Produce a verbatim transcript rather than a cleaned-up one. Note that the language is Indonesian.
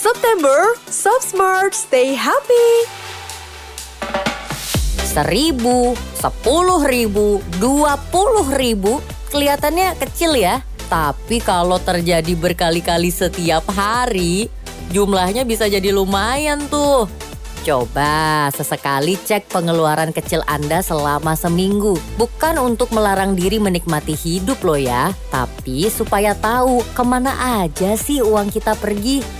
September, Shop Smart, stay happy. Seribu, sepuluh ribu, dua puluh ribu, kelihatannya kecil ya. Tapi kalau terjadi berkali-kali setiap hari, jumlahnya bisa jadi lumayan tuh. Coba sesekali cek pengeluaran kecil Anda selama seminggu. Bukan untuk melarang diri menikmati hidup loh ya, tapi supaya tahu kemana aja sih uang kita pergi.